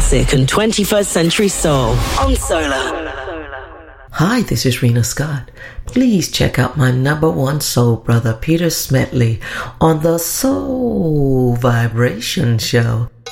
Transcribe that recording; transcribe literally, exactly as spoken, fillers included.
classic and twenty-first century soul on Solar. Hi, this is Rena Scott. Please check out my number one soul brother, Peter Smedley, on the Soul Vibration Show.